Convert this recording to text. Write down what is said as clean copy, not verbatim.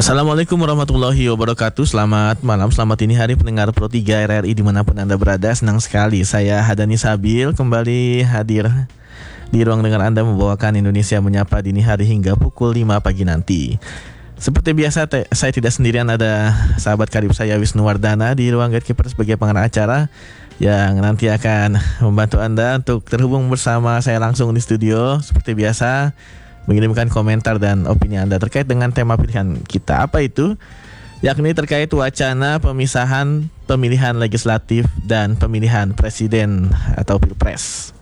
Assalamualaikum warahmatullahi wabarakatuh. Selamat malam, selamat dini hari pendengar Pro 3 RRI dimanapun Anda berada. Senang sekali saya Hadani Sabil kembali hadir di ruang dengar Anda membawakan Indonesia Menyapa dini hari hingga pukul 5 pagi nanti. Seperti biasa saya tidak sendirian, ada sahabat karib saya Wisnu Wardana di ruang gatekeeper sebagai pengarah acara yang nanti akan membantu Anda untuk terhubung bersama saya langsung di studio. Seperti biasa, mengirimkan komentar dan opini Anda terkait dengan tema pilihan kita. Apa itu? Yakni terkait wacana pemisahan pemilihan legislatif dan pemilihan presiden atau pilpres.